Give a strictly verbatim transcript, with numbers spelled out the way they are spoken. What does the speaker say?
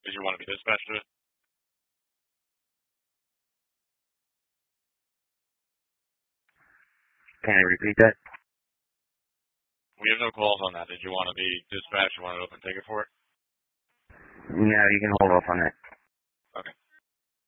Did you want to be dispatched to it? Can I repeat that? We have no calls on that. Did you want to be dispatched? You want an open ticket for it? No, you can hold off on that.